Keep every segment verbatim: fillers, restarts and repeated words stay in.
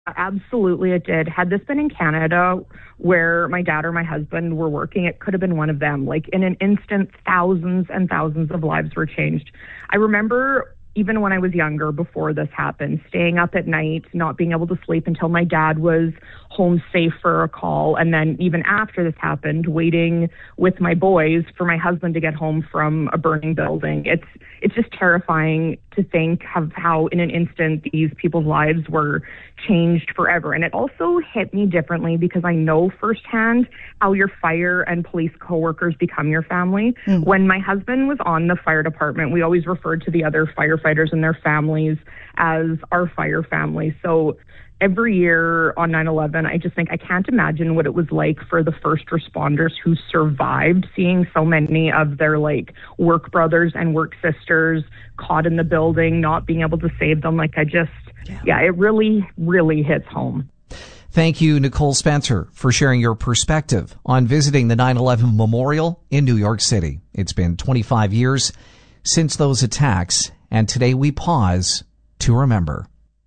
Absolutely, it did. Had this been in Canada where my dad or my husband were working, it could have been one of them. Like in an instant, thousands and thousands of lives were changed. I remember even when I was younger, before this happened, staying up at night, not being able to sleep until my dad was home safe for a call. And then even after this happened, waiting with my boys for my husband to get home from a burning building. It's it's just terrifying to think of how in an instant these people's lives were changed forever. And it also hit me differently because I know firsthand how your fire and police coworkers become your family. Mm. When my husband was on the fire department, we always referred to the other firefighters and their families as our fire family. So every year on nine eleven, I just think I can't imagine what it was like for the first responders who survived, seeing so many of their like work brothers and work sisters caught in the building, not being able to save them. Like I just, yeah, yeah it really, really hits home. Thank you, Nicole Spencer, for sharing your perspective on visiting the nine eleven Memorial in New York City. It's been twenty-five years since those attacks, and today we pause to remember.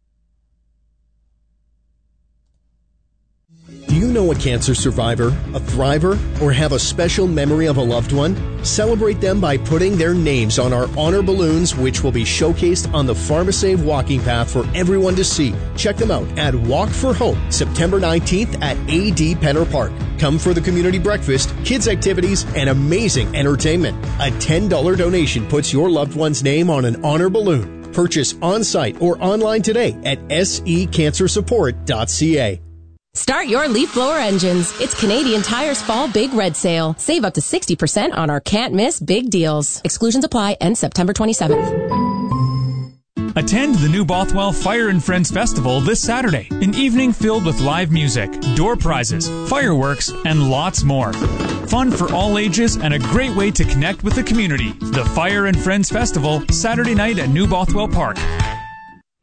Do you know a cancer survivor, a thriver, or have a special memory of a loved one? Celebrate them by putting their names on our honor balloons, which will be showcased on the PharmaSave walking path for everyone to see. Check them out at Walk for Hope, September nineteenth at A D Penner Park. Come for the community breakfast, kids' activities, and amazing entertainment. A ten dollars donation puts your loved one's name on an honor balloon. Purchase on-site or online today at s e cancer support dot c a. Start your leaf blower engines. It's Canadian Tire's Fall Big Red Sale. Save up to sixty percent on our can't miss big deals. Exclusions apply. End September twenty-seventh. Attend the New Bothwell Fire and Friends Festival this Saturday. An evening filled with live music, door prizes, fireworks, and lots more. Fun for all ages and a great way to connect with the community. The Fire and Friends Festival, Saturday night at New Bothwell Park.